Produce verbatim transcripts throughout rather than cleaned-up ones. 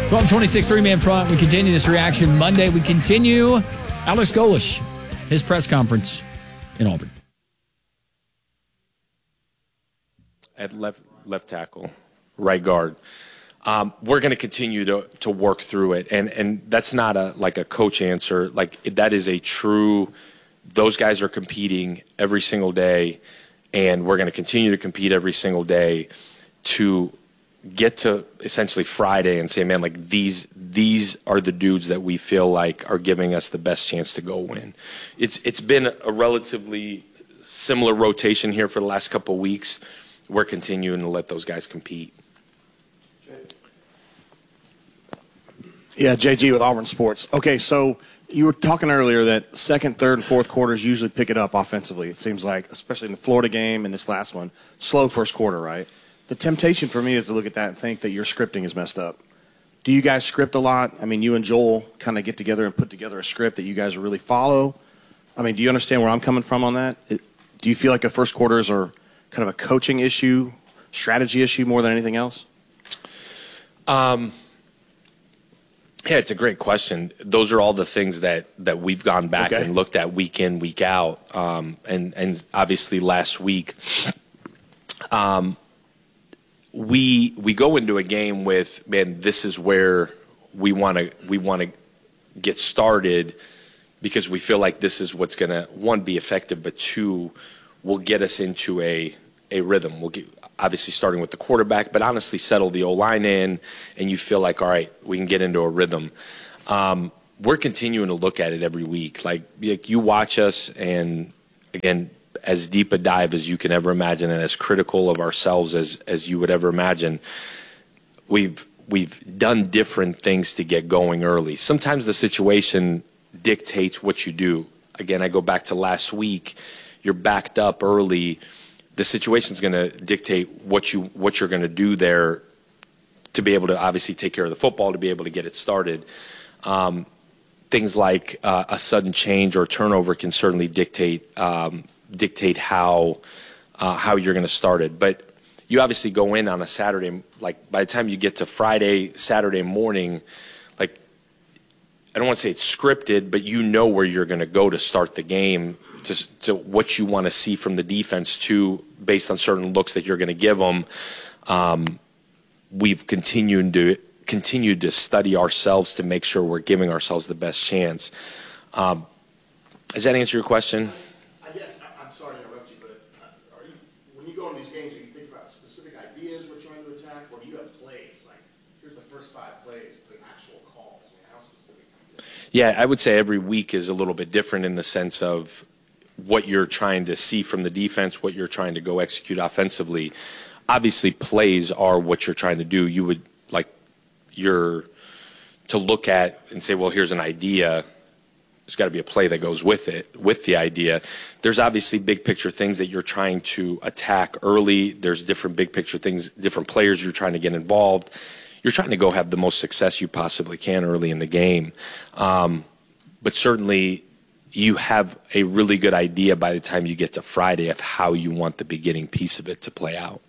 twelve twenty-six, three-man front. We continue this reaction Monday. We continue Alex Golesh, his press conference in Auburn. At left left tackle, right guard. Um, we're going to continue to to work through it, and and that's not a like a coach answer. Like that is a true. Those guys are competing every single day, and we're going to continue to compete every single day to get to essentially Friday and say, man, like these these are the dudes that we feel like are giving us the best chance to go win. It's it's been a relatively similar rotation here for the last couple of weeks. We're continuing to let those guys compete. Yeah, J G with Auburn Sports. Okay, so you were talking earlier that second, third, and fourth quarters usually pick it up offensively. It seems like, especially in the Florida game and this last one, slow first quarter, right? The temptation for me is to look at that and think that your scripting is messed up. Do you guys script a lot? I mean, you and Joel kind of get together and put together a script that you guys really follow. I mean, do you understand where I'm coming from on that? It, do you feel like the first quarters are kind of a coaching issue, strategy issue more than anything else? Um. Yeah, it's a great question. Those are all the things that, that we've gone back okay. and looked at week in, week out. Um, and, and obviously last week, um, we we go into a game with, man, this is where we want to we want to get started because we feel like this is what's going to, one, be effective, but two, will get us into a, a rhythm. We'll get, obviously starting with the quarterback, but honestly settle the O-line in, and you feel like, all right, we can get into a rhythm. Um, we're continuing to look at it every week. Like, like you watch us, and again, as deep a dive as you can ever imagine, and as critical of ourselves as as you would ever imagine, we've we've done different things to get going early. Sometimes the situation dictates what you do. Again, I go back to last week. You're backed up early. The situation is going to dictate what you what you're going to do there to be able to obviously take care of the football, to be able to get it started. Um, things like uh, a sudden change or turnover can certainly dictate um, dictate how uh, how you're going to start it. But you obviously go in on a Saturday. Like by the time you get to Friday, Saturday morning, like I don't want to say it's scripted, but you know where you're going to go to start the game, to, to what you want to see from the defense, to based on certain looks that you're going to give them. Um, we've continued to continued to study ourselves to make sure we're giving ourselves the best chance. Um, does that answer your question? I guess I'm sorry to interrupt you, but are you, when you go into these games, do you think about specific ideas we're trying to attack, or do you have plays like here's the first five plays, the actual calls? I mean, how specific? Yeah, I would say every week is a little bit different in the sense of what you're trying to see from the defense, what you're trying to go execute offensively. Obviously, plays are what you're trying to do. You would like you're to look at and say, well, here's an idea. There's got to be a play that goes with it, with the idea. There's obviously big picture things that you're trying to attack early. There's different big picture things, different players you're trying to get involved. You're trying to go have the most success you possibly can early in the game. Um, but certainly you have a really good idea by the time you get to Friday of how you want the beginning piece of it to play out.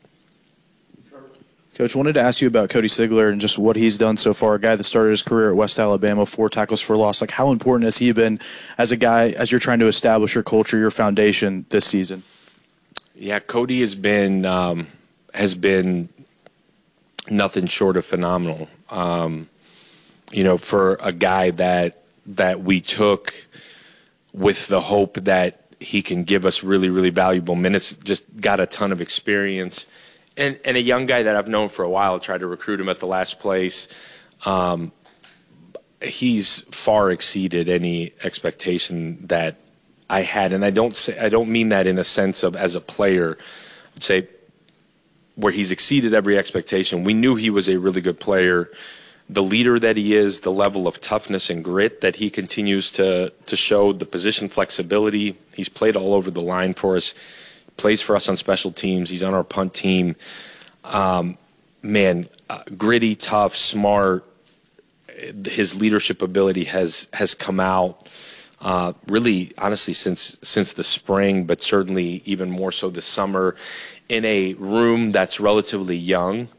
Coach, wanted to ask you about Cody Sigler and just what he's done so far. A guy that started his career at West Alabama, four tackles for loss. Like, how important has he been as a guy, as you're trying to establish your culture, your foundation this season? Yeah, Cody has been um, has been nothing short of phenomenal. Um, you know, for a guy that that we took with the hope that he can give us really, really valuable minutes, just got a ton of experience. And, and a young guy that I've known for a while, tried to recruit him at the last place. Um, he's far exceeded any expectation that I had. And I don't say, I don't mean that in a sense of as a player. I'd say where he's exceeded every expectation. We knew he was a really good player. The leader that he is, the level of toughness and grit that he continues to to show, the position flexibility. He's played all over the line for us, plays for us on special teams. He's on our punt team. Um, man, uh, gritty, tough, smart. His leadership ability has has come out uh, really, honestly, since since the spring, but certainly even more so this summer, in a room that's relatively young.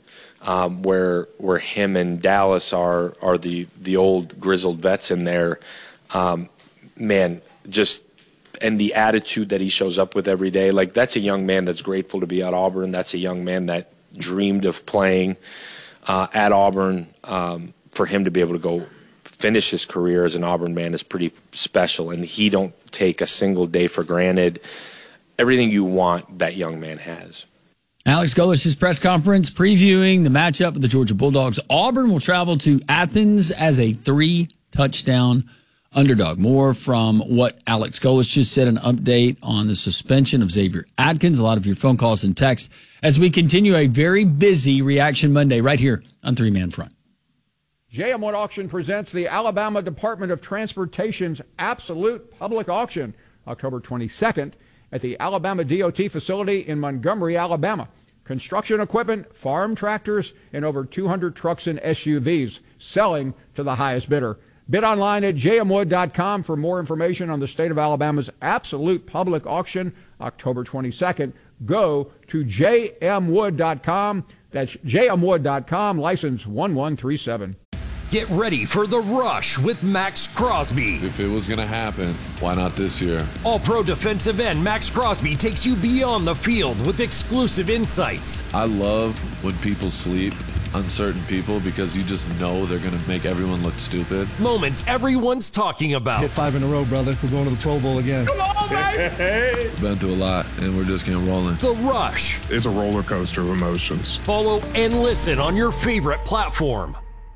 um, where where him and Dallas are are the the old grizzled vets in there. Um, man, just and the attitude that he shows up with every day, like that's a young man that's grateful to be at Auburn. That's a young man that dreamed of playing uh, at Auburn. Um, for him to be able to go finish his career as an Auburn man is pretty special, and he don't take a single day for granted. Everything you want, that young man has. Alex Golesh's press conference previewing the matchup with the Georgia Bulldogs. Auburn will travel to Athens as a three-touchdown underdog. More from what Alex Golesh just said, an update on the suspension of Xavier Atkins. A lot of your phone calls and texts as we continue a very busy Reaction Monday right here on Three Man Front. J M Wood Auction presents the Alabama Department of Transportation's Absolute Public Auction, October twenty-second, at the Alabama D O T facility in Montgomery, Alabama. Construction equipment, farm tractors, and over two hundred trucks and S U Vs selling to the highest bidder. Bid online at j m wood dot com for more information on the state of Alabama's Absolute Public Auction, October twenty-second. Go to j m wood dot com. That's j m wood dot com, license one one three seven. Get ready for The Rush with Max Crosby. If it was going to happen, why not this year? All-Pro defensive end Max Crosby takes you beyond the field with exclusive insights. I love when people sleep on certain people because you just know they're going to make everyone look stupid. Moments everyone's talking about. Hit five in a row, brother. We're going to the Pro Bowl again. Come on, baby! Been through a lot, and we're just getting rolling. The Rush. It's a roller coaster of emotions. Follow and listen on your favorite platform.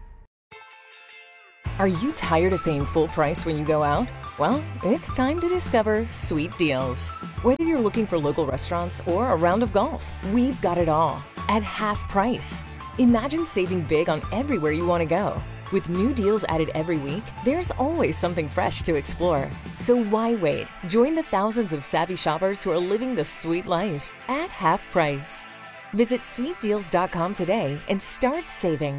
Are you tired of paying full price when you go out? Well, it's time to discover Sweet Deals. Whether you're looking for local restaurants or a round of golf, we've got it all at half price. Imagine saving big on everywhere you want to go. With new deals added every week, there's always something fresh to explore. So why wait? Join the thousands of savvy shoppers who are living the sweet life at half price. Visit sweet deals dot com today and start saving.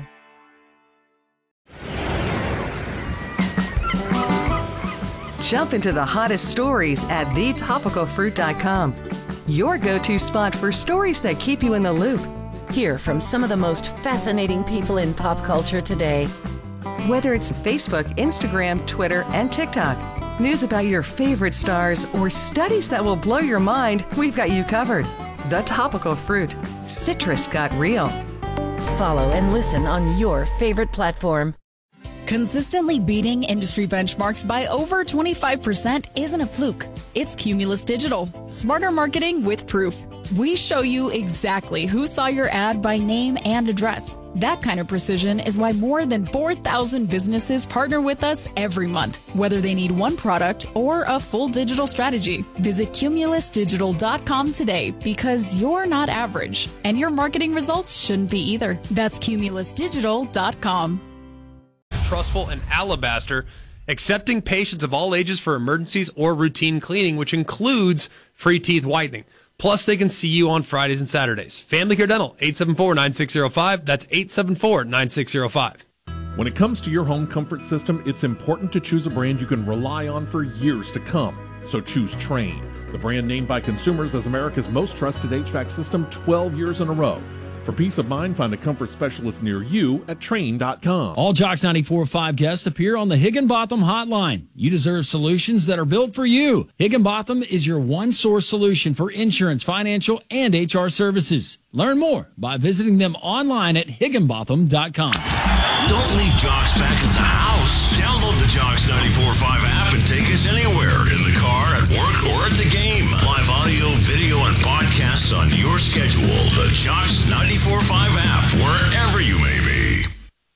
Jump into the hottest stories at the topical fruit dot com. Your go-to spot for stories that keep you in the loop. Hear from some of the most fascinating people in pop culture today. Whether it's Facebook, Instagram, Twitter, and TikTok, news about your favorite stars, or studies that will blow your mind, we've got you covered. The Topical Fruit. Citrus got real. Follow and listen on your favorite platform. Consistently beating industry benchmarks by over twenty-five percent isn't a fluke. It's Cumulus Digital. Smarter marketing with proof. We show you exactly who saw your ad by name and address. That kind of precision is why more than four thousand businesses partner with us every month, whether they need one product or a full digital strategy. Visit cumulus digital dot com today because you're not average, and your marketing results shouldn't be either. That's cumulus digital dot com. Trustful and Alabaster, accepting patients of all ages for emergencies or routine cleaning, which includes free teeth whitening. Plus, they can see you on Fridays and Saturdays. Family Care Dental, eight seven four, nine six zero five. That's eight seven four, nine six zero five. When it comes to your home comfort system, it's important to choose a brand you can rely on for years to come. So choose Trane, the brand named by consumers as America's most trusted H V A C system twelve years in a row. For peace of mind, find a comfort specialist near you at Trane dot com. All Jocks ninety-four point five guests appear on the Higginbotham Hotline. You deserve solutions that are built for you. Higginbotham is your one-source solution for insurance, financial, and H R services. Learn more by visiting them online at Higginbotham dot com. Don't leave Jocks back at the house. Download the Jocks ninety-four point five app and take us anywhere, in the car, at work, or at the game. Live audio, video, and podcasts on your schedule. The Jocks ninety-four point five